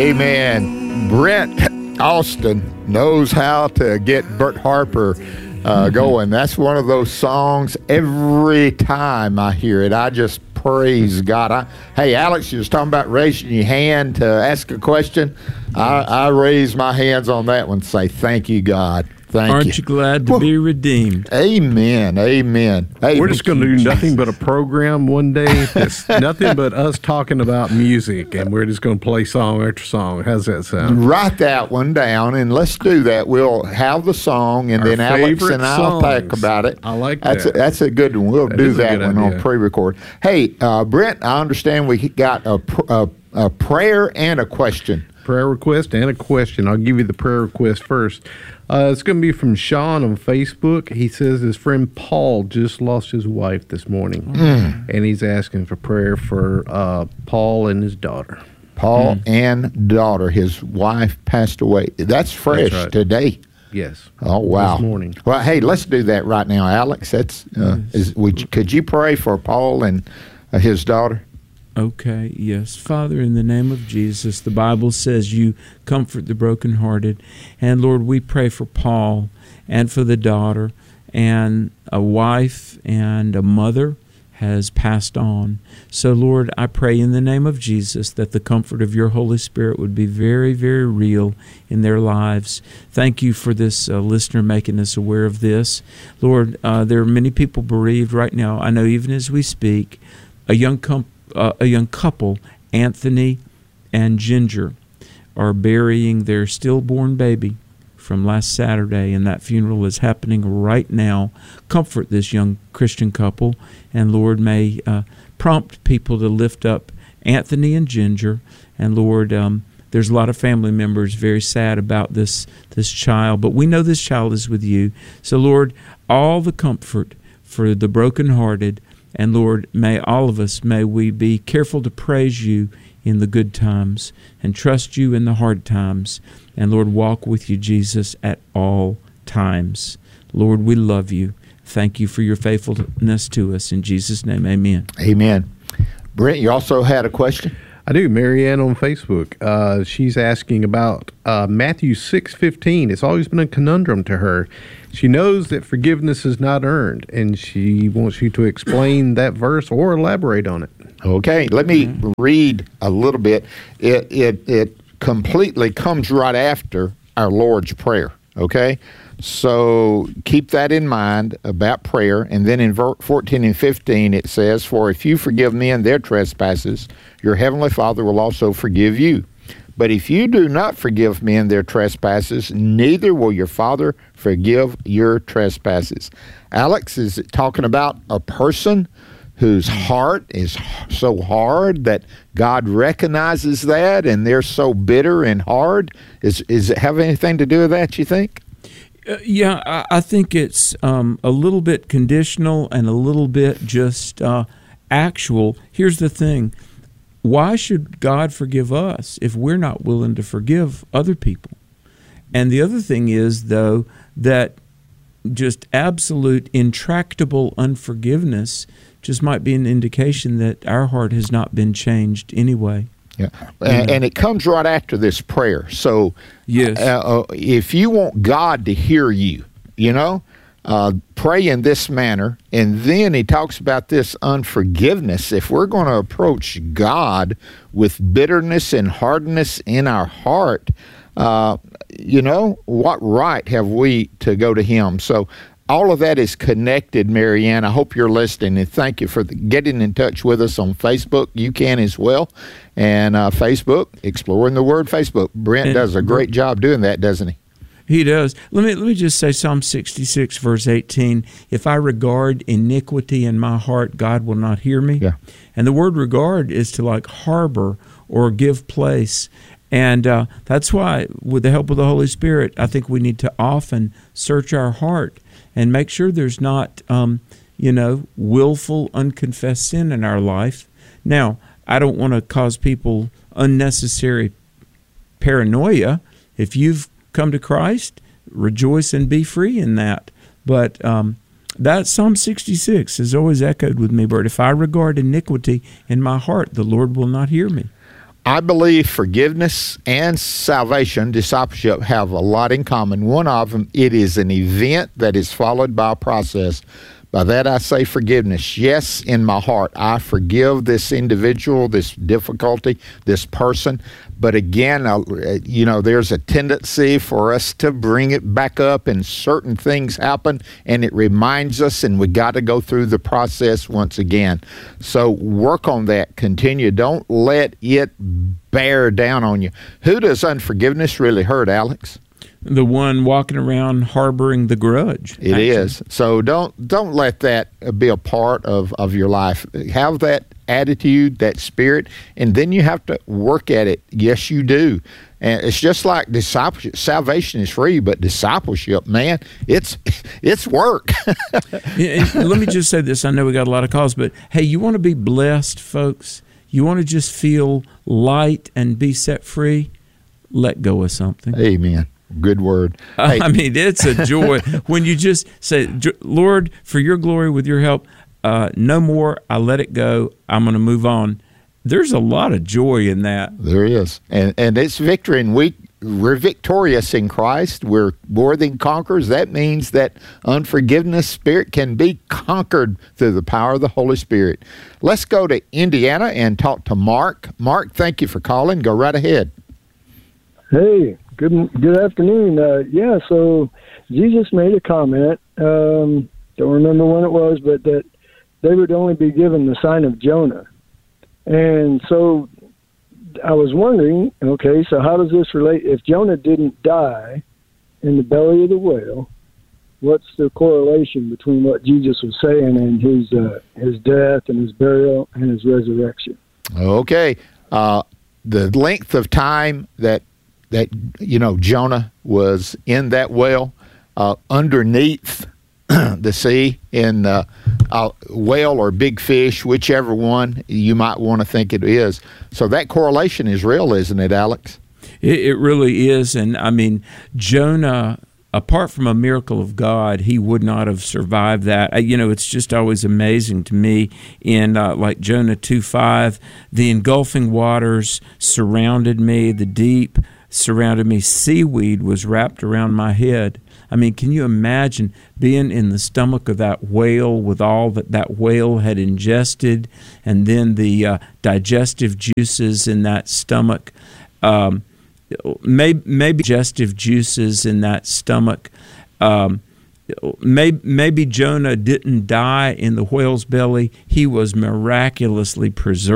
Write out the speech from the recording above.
Amen. Brent Austin knows how to get Bert Harper going. That's one of those songs, every time I hear it, I just praise God. Hey, Alex, you was talking about raising your hand to ask a question. I raise my hands on that one to say, thank you, God. Aren't you glad to be redeemed? Amen. Amen. We're just going to do nothing but a program one day. It's nothing but us talking about music, and we're just going to play song after song. How's that sound? Write that one down, and let's do that. We'll have the song, and then Alex and I'll talk about it. I like that. That's a good one. We'll do that one on pre-record. Hey, Brent, I understand we got a prayer and a question. Prayer request and a question. I'll give you the prayer request first. It's going to be from Sean on Facebook. He says his friend Paul just lost his wife this morning, and he's asking for prayer for Paul and his daughter. Paul and daughter. His wife passed away. That's fresh today. Yes. Oh, wow. This morning. Well, hey, let's do that right now, Alex. That's could you pray for Paul and his daughter? Okay, yes. Father, in the name of Jesus, the Bible says you comfort the brokenhearted. And Lord, we pray for Paul and for the daughter, and a wife and a mother has passed on. So Lord, I pray in the name of Jesus that the comfort of your Holy Spirit would be very, very real in their lives. Thank you for this listener making us aware of this. Lord, there are many people bereaved right now. I know even as we speak, a young couple, Anthony and Ginger, are burying their stillborn baby from last Saturday, and that funeral is happening right now. Comfort this young Christian couple, and Lord, may prompt people to lift up Anthony and Ginger. And Lord, there's a lot of family members very sad about this child, but we know this child is with you. So Lord, all the comfort for the brokenhearted. And Lord, may all of us, may we be careful to praise you in the good times and trust you in the hard times. And Lord, walk with you, Jesus, at all times. Lord, we love you. Thank you for your faithfulness to us. In Jesus' name, amen. Amen. Brent, you also had a question? I do. Marianne on Facebook. She's asking about Matthew 6:15. It's always been a conundrum to her. She knows that forgiveness is not earned, and she wants you to explain that verse or elaborate on it. Okay, let me read a little bit. It completely comes right after our Lord's Prayer, okay? So keep that in mind about prayer. And then in 14 and 15 it says, "For if you forgive men their trespasses, your heavenly Father will also forgive you. But if you do not forgive men their trespasses, neither will your Father forgive your trespasses." Alex, is it talking about a person whose heart is so hard that God recognizes that and they're so bitter and hard? Is it have anything to do with that, you think? Yeah, I think it's a little bit conditional and a little bit just actual. Here's the thing. Why should God forgive us if we're not willing to forgive other people? And the other thing is, though, that just absolute intractable unforgiveness just might be an indication that our heart has not been changed anyway. Yeah, and it comes right after this prayer. So yes. If you want God to hear you, pray in this manner. And then he talks about this unforgiveness. If we're going to approach God with bitterness and hardness in our heart, what right have we to go to him? So all of that is connected, Marianne. I hope you're listening, and thank you for getting in touch with us on Facebook. You can as well. And Facebook, Exploring the Word Facebook. Brent does a great job doing that, doesn't he? He does. Let me just say Psalm 66, verse 18. If I regard iniquity in my heart, God will not hear me. Yeah. And the word regard is to harbor or give place. And that's why, with the help of the Holy Spirit, I think we need to often search our heart and make sure there's not, willful, unconfessed sin in our life. Now, I don't want to cause people unnecessary paranoia. If you've come to Christ, rejoice and be free in that. But that Psalm 66 has always echoed with me, Bert. If I regard iniquity in my heart, the Lord will not hear me. I believe forgiveness and salvation, discipleship, have a lot in common. One of them, it is an event that is followed by a process. By that I say forgiveness. Yes, in my heart, I forgive this individual, this difficulty, this person. But again, there's a tendency for us to bring it back up, and certain things happen, and it reminds us, and we got to go through the process once again. So work on that. Continue. Don't let it bear down on you. Who does unforgiveness really hurt, Alex? The one walking around harboring the grudge. It is. So don't let that be a part of your life. Have that attitude, that spirit, and then you have to work at it. Yes, you do. And it's just like discipleship. Salvation is free, but discipleship, man, it's work. Let me just say this. I know we got a lot of calls, but hey, you want to be blessed, folks? You want to just feel light and be set free? Let go of something. Amen. Good word. Hey. I mean, it's a joy when you just say, Lord, for your glory, with your help, no more, I let it go. I'm going to move on. There's a lot of joy in that. There is. And it's victory, and we're victorious in Christ. We're more than conquerors. That means that unforgiveness spirit can be conquered through the power of the Holy Spirit. Let's go to Indiana and talk to Mark. Mark, thank you for calling. Go right ahead. Hey, good afternoon. So Jesus made a comment, don't remember when it was, but that they would only be given the sign of Jonah. And so I was wondering, okay, so how does this relate? If Jonah didn't die in the belly of the whale, what's the correlation between what Jesus was saying and his death and his burial and his resurrection? Okay. The length of time that Jonah was in that whale, underneath the sea, in a whale or big fish, whichever one you might want to think it is. So that correlation is real, isn't it, Alex? It really is. And I mean, Jonah, apart from a miracle of God, he would not have survived that. It's just always amazing to me in like Jonah 2:5, the engulfing waters surrounded me, the deep surrounded me, seaweed was wrapped around my head. I mean, can you imagine being in the stomach of that whale with all that whale had ingested, and then the digestive juices in that stomach, maybe digestive juices in that stomach, maybe Jonah didn't die in the whale's belly. He was miraculously preserved.